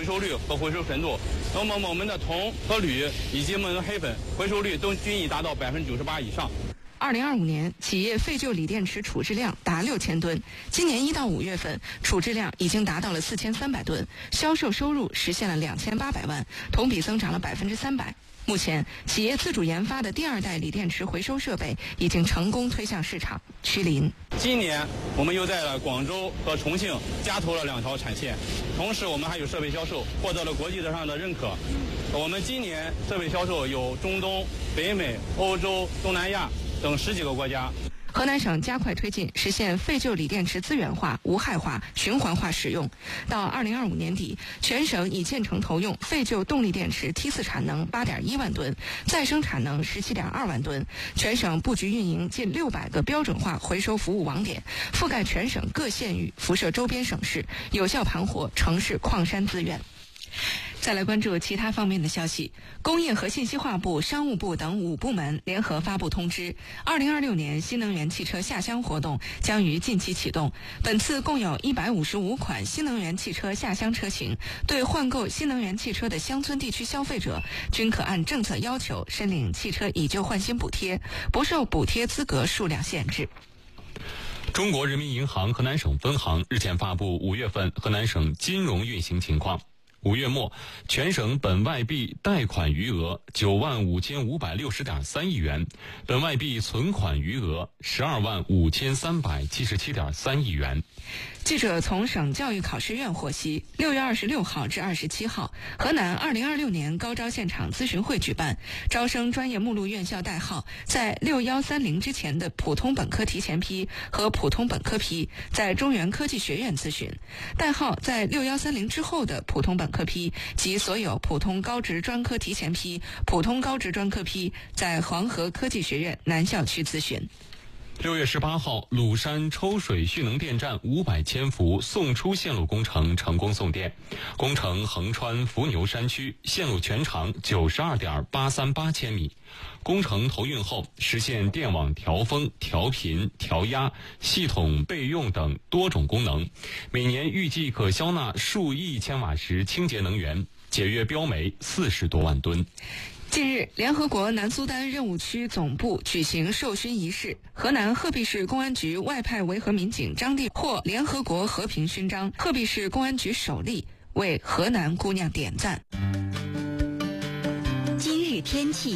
回收率和回收纯度。那么我们的铜和铝以及我们的黑粉回收率都均已达到98%以上。 2025年，企业废旧锂电池处置量达6000吨。今年1到5月份，处置量已经达到了4300吨，销售收入实现了2800万，同比增长了300%。目前，企业自主研发的第2代锂电池回收设备已经成功推向市场，趋临。 今年，我们又在了广州和重庆加投了2条产线，同时我们还有设备销售获得了国际上的认可。我们今年设备销售有中东、北美、欧洲、东南亚等10几个国家。 河南省加快推进实现废旧锂电池资源化、无害化、循环化使用。到2025年底，全省已建成投用废旧动力电池梯次产能8.1万吨，再生产能17.2万吨。全省布局运营近600个标准化回收服务网点，覆盖全省各县域，辐射周边省市，有效盘活城市矿山资源。再来关注其他方面的消息。工业和信息化部、商务部等5部门联合发布通知，2026年新能源汽车下乡活动将于近期启动。本次共有155款新能源汽车下乡车型，对换购新能源汽车的乡村地区消费者，均可按政策要求申领汽车以旧换新补贴，不受补贴资格数量限制。 中国人民银行河南省分行日前发布5月份河南省金融运行情况。5月末，全省本外币贷款余额95560.3亿元，本外币存款余额125377.3亿元。 记者从省教育考试院获悉，6月26号至27号，河南2026年高招现场咨询会举办，招生专业目录院校代号在6130之前的普通本科提前批和普通本科批在中原科技学院咨询，代号在6130之后的普通本科批及所有普通高职专科提前批、普通高职专科批在黄河科技学院南校区咨询。 6月18号，鲁山抽水蓄能电站500千伏送出线路工程成功送电，工程横穿伏牛山区，线路全长92.838千米。工程投运后，实现电网调峰、调频、调压、系统备用等多种功能，每年预计可消纳数亿千瓦时清洁能源，节约标煤40多万吨。 近日，联合国南苏丹任务区总部举行授勋仪式，河南鹤壁市公安局外派维和民警张丽获联合国和平勋章，鹤壁市公安局首例为河南姑娘点赞。 今日天气。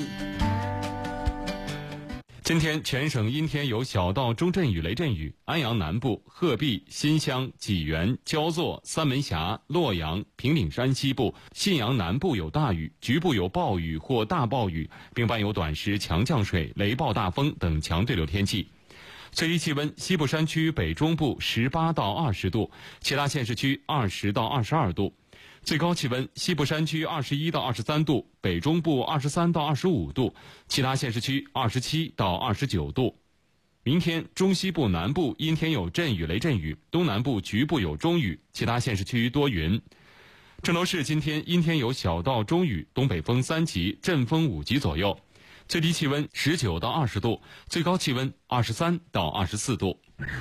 今天全省阴天有小到中阵雨、雷阵雨，安阳南部、鹤壁、新乡、济源、焦作、三门峡、洛阳、平顶山西部、信阳南部有大雨，局部有暴雨或大暴雨，并伴有短时强降水、雷暴大风等强对流天气。最低气温，西部山区北中部18到20度，其他县市区20到22度。最高气温，西部山区21到23度，北中部23到25度，其他县市区27到29度。明天，中西部南部阴天有阵雨、雷阵雨，东南部局部有中雨，其他县市区多云。郑州市今天阴天有小到中雨，东北风3级，阵风5级左右。最低气温19到20度，最高气温23到24度。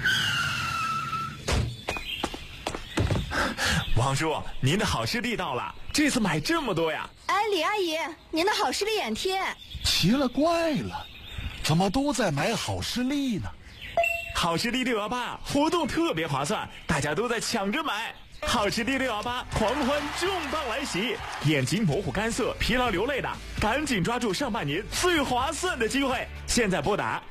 王叔，您的好视力到了，这次买这么多呀？ 哎，李阿姨，您的好视力眼贴。 奇了怪了，怎么都在买好视力呢？ 好视力618活动特别划算，大家都在抢着买。好视力618狂欢重磅来袭，眼睛模糊干涩、疲劳流泪的，赶紧抓住上半年最划算的机会。现在拨打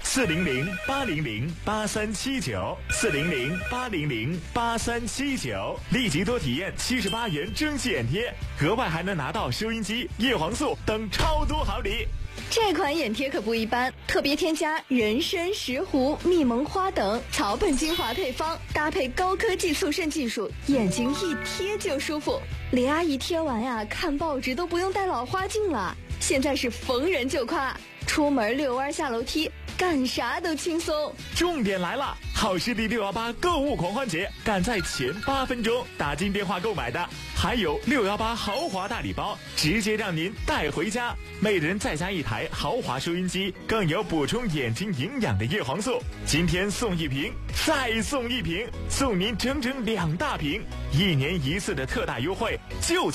400-800-8379，400-800-8379，立即多体验78元蒸汽眼贴，额外还能拿到收音机、叶黄素等超多好礼。 这款眼贴可不一般，特别添加人参、石斛、蜜蒙花等草本精华配方，搭配高科技速渗技术，眼睛一贴就舒服。李阿姨贴完呀，看报纸都不用戴老花镜了。现在是逢人就夸，出门遛弯下楼梯，干啥都轻松。 重点来了，好视力618购物狂欢节，赶在前8分钟打进电话购买的，还有618豪华大礼包，直接让您带回家，每人再加1台豪华收音机，更有补充眼睛营养的叶黄素。今天送1瓶，再送1瓶，送您整整2大瓶，1年1次的特大优惠就